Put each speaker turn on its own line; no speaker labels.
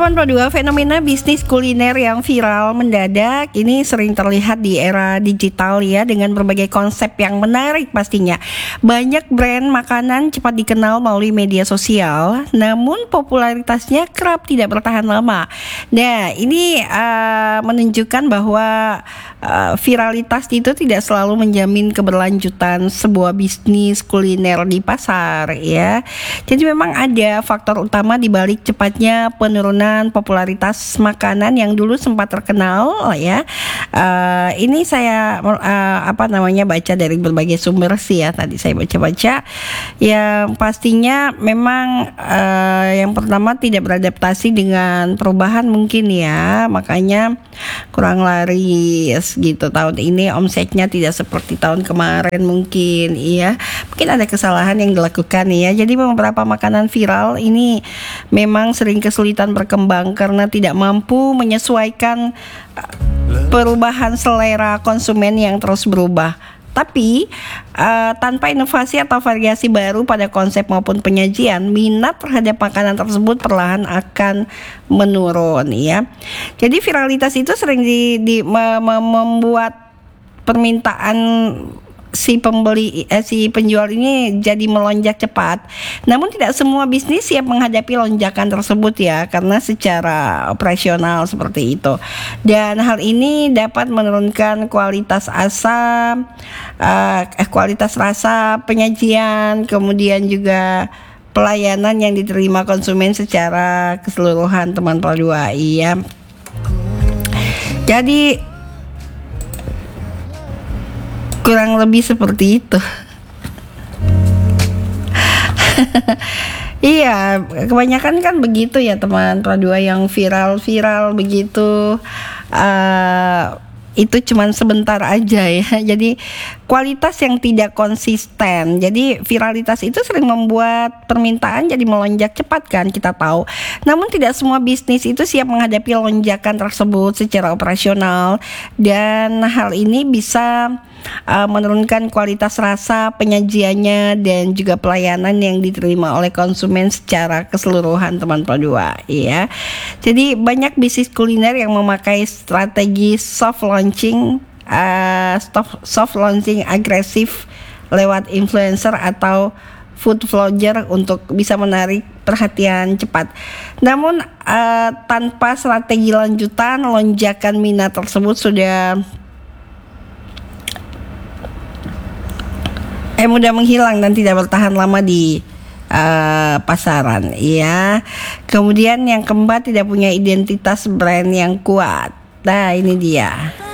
teman Pro2, fenomena bisnis kuliner yang viral mendadak ini sering terlihat di era digital ya, dengan berbagai konsep yang menarik pastinya. Banyak brand makanan cepat dikenal melalui media sosial, namun popularitasnya kerap tidak bertahan lama. Nah, ini menunjukkan bahwa viralitas itu tidak selalu menjamin keberlanjutan sebuah bisnis kuliner di pasar ya. Jadi memang ada faktor utama di balik cepatnya penurunan popularitas makanan yang dulu sempat terkenal ya. Ini saya baca dari berbagai sumber sih ya, tadi saya baca-baca. Yang pastinya memang yang pertama tidak beradaptasi dengan perubahan mungkin ya, makanya kurang laris gitu. Tahun ini omsetnya tidak seperti tahun kemarin mungkin ya. Mungkin ada kesalahan yang dilakukan ya. Jadi beberapa makanan viral ini memang sering kesulitan berkembang karena tidak mampu menyesuaikan perubahan selera konsumen yang terus berubah. Tapi tanpa inovasi atau variasi baru pada konsep maupun penyajian, minat terhadap makanan tersebut perlahan akan menurun ya. Jadi viralitas itu sering membuat permintaan si penjual ini jadi melonjak cepat. Namun tidak semua bisnis siap menghadapi lonjakan tersebut ya, karena secara operasional seperti itu. Dan hal ini dapat menurunkan kualitas rasa penyajian, kemudian juga pelayanan yang diterima konsumen secara keseluruhan, teman Pro2 ya. Jadi kurang lebih seperti itu. Iya, kebanyakan kan begitu ya teman Pro2, yang viral begitu. Itu cuman sebentar aja ya. Jadi kualitas yang tidak konsisten. Jadi viralitas itu sering membuat permintaan jadi melonjak cepat kan, kita tahu. Namun tidak semua bisnis itu siap menghadapi lonjakan tersebut secara operasional, dan hal ini bisa menurunkan kualitas rasa penyajiannya dan juga pelayanan yang diterima oleh konsumen secara keseluruhan, teman Pro2 ya. Jadi banyak bisnis kuliner yang memakai strategi soft launching agresif lewat influencer atau food vlogger untuk bisa menarik perhatian cepat. Namun tanpa strategi lanjutan, lonjakan minat tersebut sudah mudah menghilang dan tidak bertahan lama di pasaran ya. Kemudian yang keempat, tidak punya identitas brand yang kuat. Nah, ini dia.